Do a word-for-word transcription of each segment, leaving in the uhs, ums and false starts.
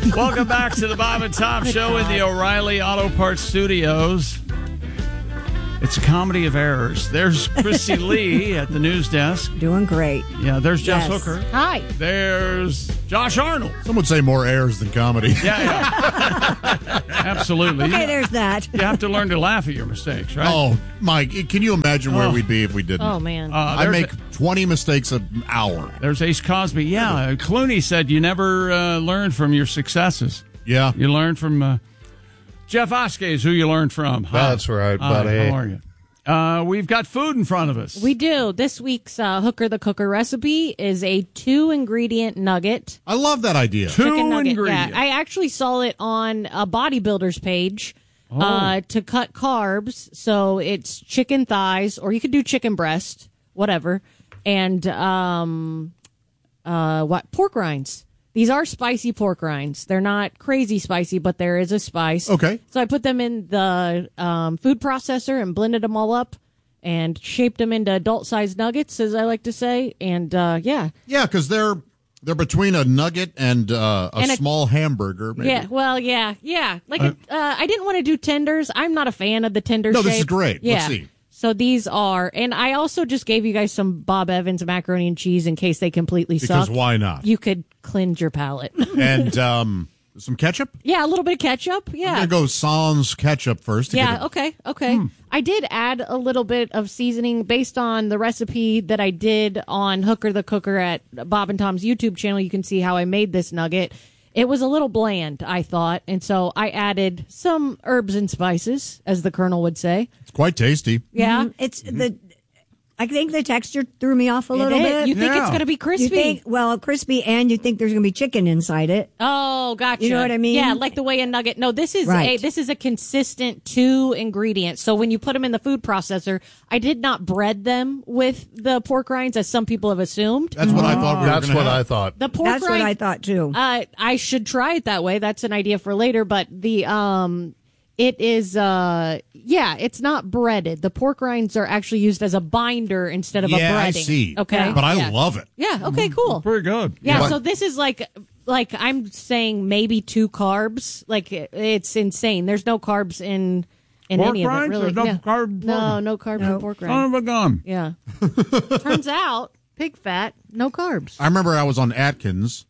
Welcome back to the Bob and Tom Show in the O'Reilly Auto Parts Studios. It's a comedy of errors. There's Chrissy Lee at the news desk. Doing great. Yeah, there's Jess Yes. Hooker. Hi. There's Josh Arnold. Some would say more errors than comedy. Yeah, yeah. Absolutely. Okay, You- there's that. You have to learn to laugh at your mistakes, right? Oh, Mike, can you imagine where Oh. we'd be if we didn't? Oh, man. Uh, I there's make a- twenty mistakes an hour. There's Ace Cosby. Yeah, uh, Clooney said you never uh, learn from your successes. Yeah. You learn from uh, Jeff Oskey is who you learn from. Hi. That's right, Hi, buddy. How are you? Uh, we've got food in front of us. We do. This week's uh, Hooker the Cooker recipe is a two-ingredient nugget. I love that idea. Two Chicken nugget. ingredients. Yeah, I actually saw it on a bodybuilder's page Oh. uh, to cut carbs. So it's chicken thighs, or you could do chicken breast, whatever, and um, uh, what pork rinds. These are spicy pork rinds. They're not crazy spicy, but there is a spice. Okay. So I put them in the um, food processor and blended them all up and shaped them into adult-sized nuggets, as I like to say. And, uh, yeah. Yeah, because they're they're between a nugget and uh, a And a- small hamburger. Maybe. Yeah, well, yeah, yeah. Like, uh, uh, I didn't want to do tenders. I'm not a fan of the tender No, shape. this is great. Yeah. Let's see. So these are, and I also just gave you guys some Bob Evans macaroni and cheese in case they completely Because suck. why not? You could cleanse your palate. And um, some ketchup. Yeah, a little bit of ketchup. I'm Yeah. gonna go sans ketchup first. To Yeah, get it. okay, okay. I did add a little bit of seasoning based on the recipe that I did on Hooker the Cooker at Bob and Tom's YouTube channel. You can see how I made this nugget. It was a little bland, I thought, and so I added some herbs and spices, as the Colonel would say. It's quite tasty. Yeah. Mhm. It's the. I think the texture threw me off a It little is. bit. You think Yeah. it's going to be crispy? You think, well, crispy, and you think there's going to be chicken inside it. Oh, gotcha. You know what I mean? Yeah, like the way a nugget. No, this is a Right. this is a consistent two ingredient. So when you put them in the food processor, I did not bread them with the pork rinds, as some people have assumed. That's what I thought. We were That's gonna what have. I thought. The pork That's what rind- I thought too. Uh, I should try it that way. That's an idea for later. But the um, it is uh, yeah, it's not breaded. The pork rinds are actually used as a binder instead of Yeah, a breading. I see. Okay, But I yeah. love it. Yeah. Okay. Cool. Pretty good. Yeah. Yeah. So this is like like I'm saying maybe two carbs. Like it- it's insane. There's no carbs in in Pork any of it. rinds? Really. There's no Yeah. carb- No, no carbs in pork Son rind. of a gun. Yeah. Turns out pig fat, no carbs. I remember I was on Atkins.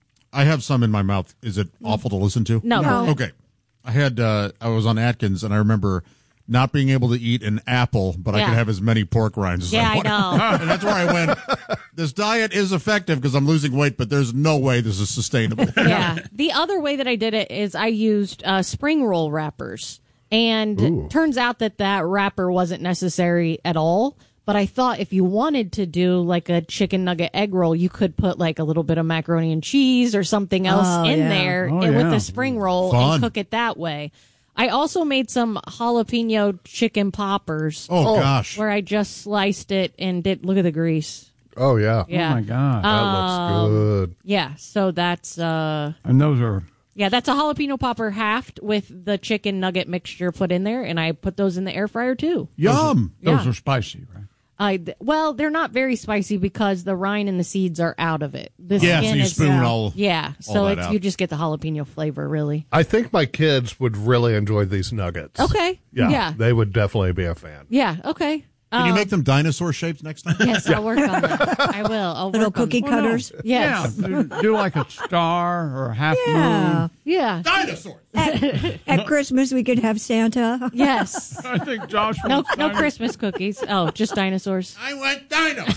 I have some in my mouth. Is it awful to listen to? No. No. No. Okay. I had uh, I was on Atkins, and I remember not being able to eat an apple, but I Yeah. could have as many pork rinds as Yeah, I I wanted. know. And that's where I went. This diet is effective because I'm losing weight, but there's no way this is sustainable. Yeah. The other way that I did it is I used uh, spring roll wrappers. And it turns out that that wrapper wasn't necessary at all. But I thought if you wanted to do like a chicken nugget egg roll, you could put like a little bit of macaroni and cheese or something else Oh, in yeah. there Oh, and with yeah. the spring roll Fun. and cook it that way. I also made some jalapeno chicken poppers. Oh, gosh. Where I just sliced it and did, look at the grease. Oh, yeah. Yeah. Oh, my God. That Um, looks good. Yeah. So that's, uh, And those are... yeah, that's a jalapeno popper halved with the chicken nugget mixture put in there, and I put those in the air fryer too. Yum. Those Yeah. are spicy, right? I well, they're not very spicy because the rind and the seeds are out of it. The Yeah, so skin you is spoon all. yeah, all so that it's out. you just get the jalapeno flavor, really. I think my kids would really enjoy these nuggets. Okay. Yeah, Yeah. they would definitely be a fan. Yeah. Okay. Can you Um, make them dinosaur shapes next time? Yes, I'll work on that. I will. I'll Little work on cookie that. cutters. Yes. Yeah. Do, do like a star or a half Yeah. moon. Yeah. Dinosaurs. At, at Christmas, we could have Santa. Yes. I think Josh No, wants no dino- Christmas cookies. Oh, just dinosaurs. I want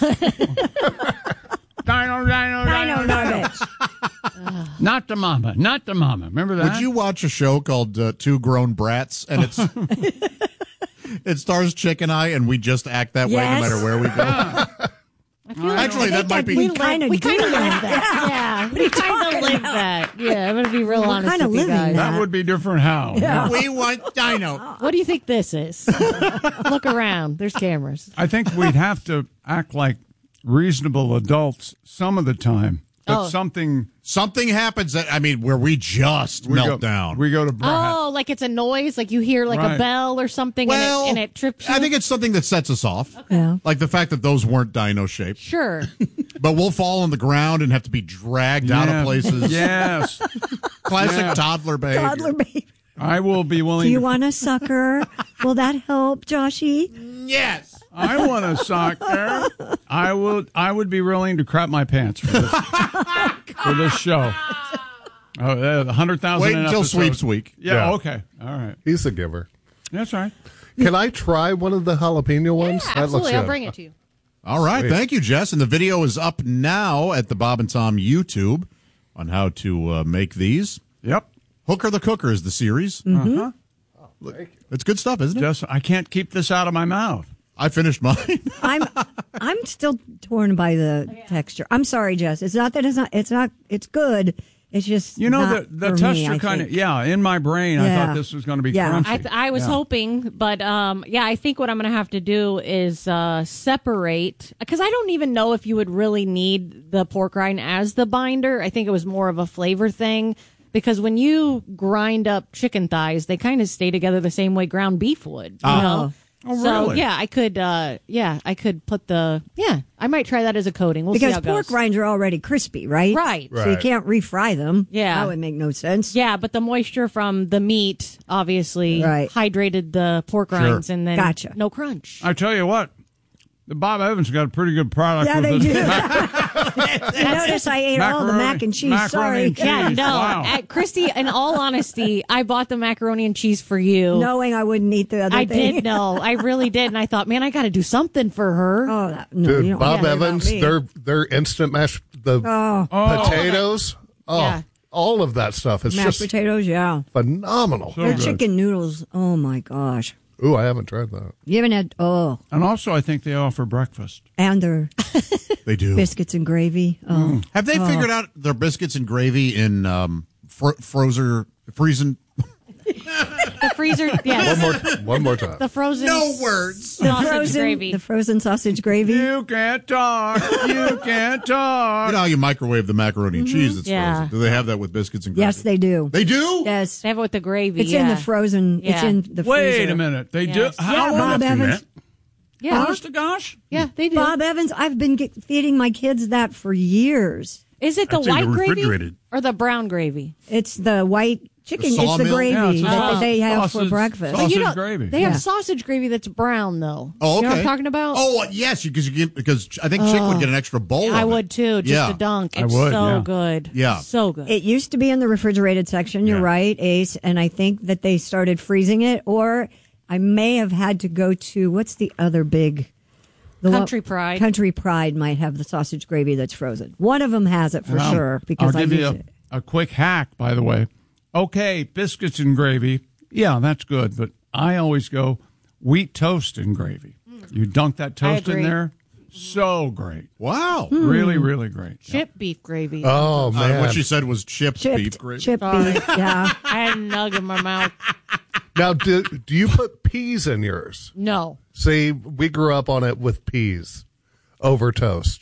dino. Dino, dino, Dino dino, nuggets. Not the mama. Not the mama. Remember that? Would you watch a show called uh, Two Grown Brats, and it's it stars Chick and I, and we just act that way Yes. no matter where we go? Actually, that might be. we We kind of we do kind of live that. that. Yeah, we kind of live that. Yeah, I'm gonna be real honest kinda with you living guys. that. That would be different how. We want dino. What do you think this is? Look around. There's cameras. I think we'd have to act like reasonable adults some of the time. But Oh. something Something happens that I mean, where we just we melt go, down. We go to brat. Oh, like it's a noise, like you hear like Right. a bell or something, well, and, it, and it trips you. I think it's something that sets us off. Yeah. Like the fact that those weren't dino shaped. Sure. but we'll fall on the ground and have to be dragged out Yeah. of places. Yes. Classic Yeah. toddler behavior. Toddler baby. I will be willing Do you to. want a sucker? Will that help, Joshy? Yes. I want a soccer. I will. I would be willing to crap my pants for this, for this show. Oh, a hundred thousand. Wait until sweeps week. Yeah, Yeah. Okay. All right. He's a giver. That's all right. Can I try one of the jalapeno ones? Yeah, That looks absolutely. I'll good. bring it to you. All right. Sweet. Thank you, Jess. And the video is up now at the Bob and Tom YouTube on how to uh, make these. Yep. Hooker the Cooker is the series. Uh-huh. It's good stuff, isn't it? Just I can't keep this out of my mouth. I finished mine. I'm I'm still torn by the texture. I'm sorry, Jess. It's not that it's not. It's not. It's good. It's just You know not the the for me, texture I kind of think. yeah. In my brain, I Yeah. thought this was going to be Yeah. crunchy. I, th- I was Yeah. hoping, but um, yeah, I think what I'm going to have to do is uh, separate, because I don't even know if you would really need the pork rind as the binder. I think it was more of a flavor thing, because when you grind up chicken thighs, they kind of stay together the same way ground beef would. You Oh. know? Oh, So really? yeah, I could. Uh, yeah, I could put the. Yeah, I might try that as a coating. We'll see Because how it pork goes. rinds are already crispy, right? Right. So you Right. can't refry them. Yeah. That would make no sense. Yeah, but the moisture from the meat obviously Right. hydrated the pork rinds, and then Gotcha. no crunch. I tell you what, the Bob Evans got a pretty good product. Yeah, with they this do. mac- You notice I ate all the macaroni- mac and cheese. macaroni Sorry. and cheese. Yeah, no. Wow. At Christy, in all honesty, I bought the macaroni and cheese for you. Knowing I wouldn't eat the other I thing. did know. I really did. And I thght, man, I got to do something for her. Oh, that, no, you Dude, don't Bob worry about Evans, me. their their instant mashed the Oh, potatoes. Oh, Yeah. all of that stuff is mashed just potatoes, yeah. phenomenal. So Their good. chicken noodles. Oh my gosh. Ooh, I haven't tried that. You haven't had oh, And also, I think they offer breakfast. and their They do. biscuits and gravy. Oh, Have they figured out their biscuits and gravy in um, fro- frozer, freezing? The freezer, yes. One more, one more time. The frozen No words. sausage frozen gravy. the frozen sausage gravy. You can't talk. You can't talk. You know how you microwave the macaroni and cheese that's Yeah. frozen? Do they have that with biscuits and gravy? Yes, they do. They do? Yes, They have it with the gravy. it's yeah. in the frozen. It's Yeah. in the Wait freezer. a minute. They Yes. do. How Yeah, long Bob have you Evans. met? Yeah. Honest to gosh? Yeah, they do. Bob Evans. I've been get, feeding my kids that for years. Is it the I'd say white they're gravy refrigerated. or the brown gravy? It's the white chicken. It's the sawmill? gravy Yeah, it's a that sausage- they have for sausage- breakfast. sausage you know, gravy. They have Yeah. sausage gravy that's brown, though. Oh, okay. You know what I'm talking about? Oh, yes, because you get because I think Chick would get an extra bowl. I of it. would too, just yeah. a dunk. I It's would, so yeah. good. Yeah. So good. It used to be in the refrigerated section. You're Yeah. right, Ace. And I think that they started freezing it, or I may have had to go to what's the other big. The Country one- Pride. Country Pride might have the sausage gravy that's frozen. One of them has it for Well, sure because I'll I give you use a, it. a quick hack, by the way. Okay, biscuits and gravy. Yeah, that's good. But I always go wheat toast and gravy. You dunk that toast in agree. there. So great. Wow. Really, really great. Chip beef gravy. Oh Uh, man! what she said was chipped, Chipped, beef gravy. chipped Sorry. beef. Yeah. I had a nug in my mouth. Now, do do you put peas in yours? No. See, we grew up on it with peas over toast.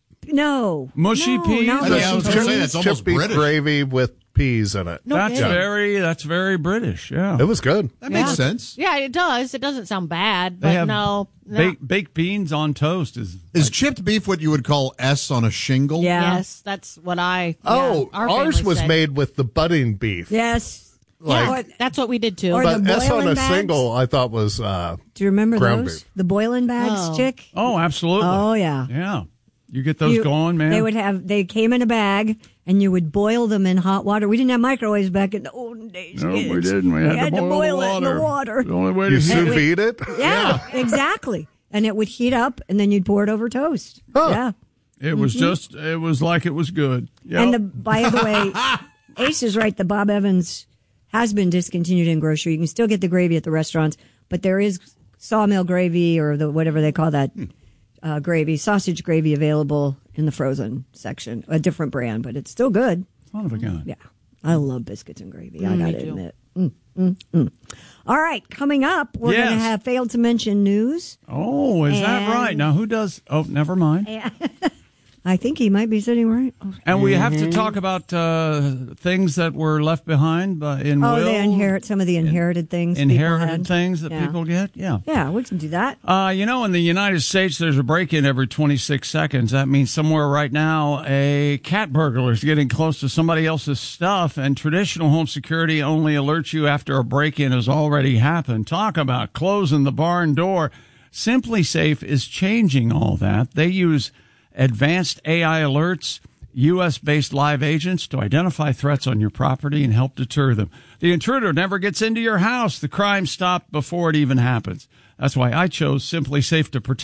No. Mushy No, peas? not Yeah, I was mushy gonna say peas. that's almost Chip beef British. gravy with peas in it. No That's kidding. very that's very British. Yeah. It was good. That makes Yeah. sense. Yeah, it does. It doesn't sound bad, They but have no. no. Baked, baked beans on toast is Is chipped beef what you would call S on a shingle? Yeah. Yes, that's what I. Oh, yeah, our ours family was said. made with the budding beef. Yes. Like, Or- That's what we did too. Or but the S on boiling a bags? single, I thought was uh, Do you remember Ground those? beef. The boiling bags, Oh. chick? Oh, absolutely. Oh, yeah. Yeah. You get those You- going, man. They would have. They came in a bag, and you would boil them in hot water. We didn't have microwaves back in the olden days. no, we kids. didn't. We had, to, boil boil the it water. in the water. The only way you to heat sous it. vide it. Yeah, exactly. And it would heat up, and then you'd pour it over toast. Huh. Yeah. It was just. It was like it was good. Yep. And the by the way, Ace is right. The Bob Evans has been discontinued in grocery. You can still get the gravy at the restaurants, but there is sawmill gravy or the whatever they call that uh, gravy, sausage gravy available in the frozen section. A different brand, but it's still good. Son of a gun. Yeah, I love biscuits and gravy. I Mm, me got to too. admit. Mm, mm, mm. All right, coming up, we're going to Yes. have failed to mention news. Oh, is that And- right? Now who does? Oh, never mind. I think he might be sitting right. Oh, And we have to talk about uh, things that were left behind by, in oh will. they inherit some of the inherited things. people Inherited had. things that Yeah. people get? Yeah. Yeah, we can do that. Uh, you know, in the United States, there's a break-in every twenty-six seconds. That means somewhere right now, a cat burglar is getting close to somebody else's stuff, and traditional home security only alerts you after a break-in has already happened. Talk about closing the barn door. Simply Safe is changing all that. They use advanced A I alerts, U S-based live agents to identify threats on your property and help deter them. The intruder never gets into your house. The crime stopped before it even happens. That's why I chose Simply Safe to protect